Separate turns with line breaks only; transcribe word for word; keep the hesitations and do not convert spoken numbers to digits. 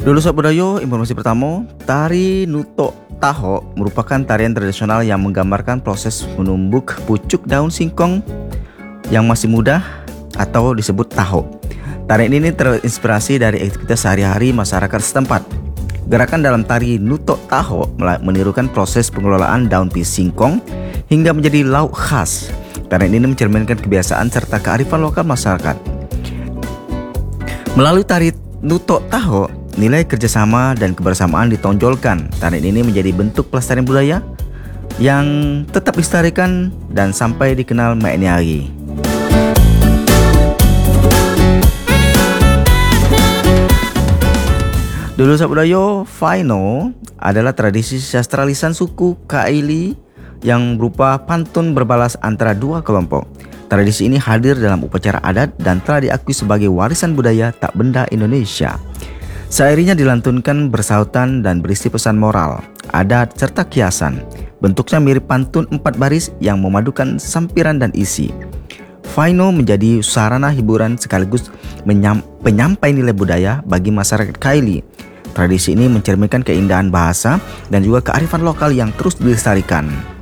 Dulu Sobat Budayo, informasi pertama, tari Nutok Taho merupakan tarian tradisional yang menggambarkan proses menumbuk pucuk daun singkong yang masih muda atau disebut taho. Tarian ini terinspirasi dari aktivitas sehari-hari masyarakat setempat. Gerakan dalam tari Nutok Taho menirukan proses pengelolaan daun pisang singkong hingga menjadi lauk khas. Tarian ini mencerminkan kebiasaan serta kearifan lokal masyarakat. Melalui tari Nutok Taho, nilai kerjasama dan kebersamaan ditonjolkan. Tarian ini menjadi bentuk pelestarian budaya yang tetap dilestarikan dan sampai dikenal maknanya. Dulu Sobat Budayo, Faino adalah tradisi sastra lisan suku Kaili yang berupa pantun berbalas antara dua kelompok. Tradisi ini hadir dalam upacara adat dan telah diakui sebagai warisan budaya tak benda Indonesia. Syairnya dilantunkan bersautan dan berisi pesan moral, adat, serta kiasan. Bentuknya mirip pantun empat baris yang memadukan sampiran dan isi. Faino menjadi sarana hiburan sekaligus menyam, penyampai nilai budaya bagi masyarakat Kaili. Tradisi ini mencerminkan keindahan bahasa dan juga kearifan lokal yang terus dilestarikan.